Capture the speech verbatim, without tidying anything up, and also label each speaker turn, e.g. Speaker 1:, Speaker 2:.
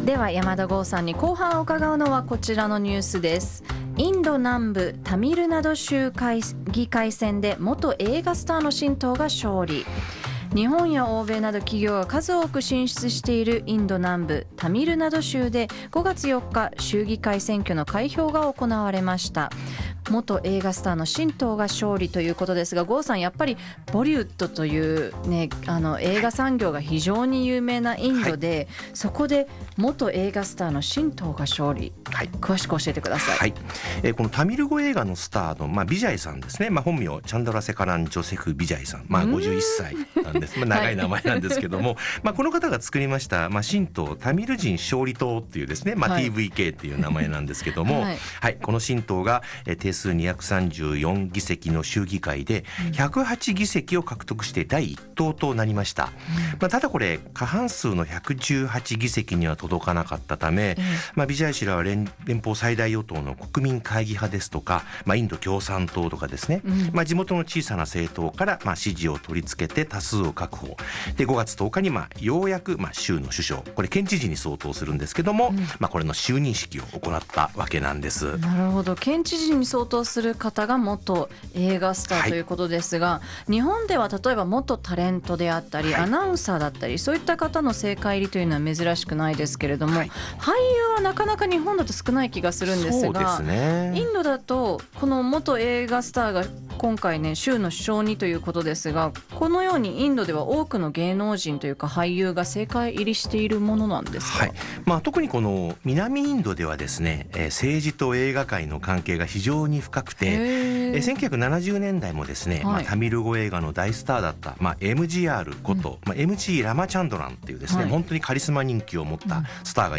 Speaker 1: では山田剛さんに後半伺うのはこちらのニュースです。インド南部タミルナド州議会選で元映画スターの新党が勝利。日本や欧米など企業が数多く進出しているインド南部タミルナド州でごがつよっか州議会選挙の開票が行われました。元映画スターの新党が勝利ということですが、郷さん、やっぱりボリウッドという、ね、あの映画産業が非常に有名なインドで、はい、そこで元映画スターの新党が勝利、はい、詳しく教えてください。
Speaker 2: はい、えー、このタミル語映画のスターの、まあ、ビジャイさんですね、まあ、本名チャンドラセカラン・ジョセフ・ビジャイさん、まあ、ごじゅういっさいなんです、まあ、長い名前なんですけども、はい、まあ、この方が作りました、まあ、新党タミル人勝利党っていうですね、まあ、ティーブイケー っていう名前なんですけども、はいはい、この新党が、えー、定数にひゃくさんじゅうよんぎせきの州議会でひゃくはちぎせきを獲得してだいいっ党となりました。まあ、ただこれ過半数のひゃくじゅうはちぎせきには届かなかったため、まあ、ビジャイ氏らは 連, 連邦最大与党の国民会議派ですとか、まあ、インド共産党とかですね、まあ、地元の小さな政党からまあ支持を取り付けて多数を確保で、ごがつとおかにまあようやくまあ州の首相、これ県知事に相当するんですけども、うん、まあ、これの就任式を行ったわけなんです。
Speaker 1: なるほど、県知事に相当する方が元映画スターということですが、はい、日本では例えば元タレントであったり、はい、アナウンサーだったり、そういった方の政界入りというのは珍しくないですけれども、はい、俳優はなかなか日本だと少ない気がするんですが、
Speaker 2: そうですね、
Speaker 1: インドだとこの元映画スターが今回ね州の首相にということですが、このようにインドでは多くの芸能人というか俳優が政界入りしているものなんですか？
Speaker 2: はい、まあ、特にこの南インドではですね、えー、政治と映画界の関係が非常に深くて、えー、せんきゅうひゃくななじゅうねんだいもですね、はい、まあ、タミル語映画の大スターだった、まあ、エムジーアール こと、うん、まあ、エムジー ラマチャンドランっていうですね、はい、本当にカリスマ人気を持ったスターが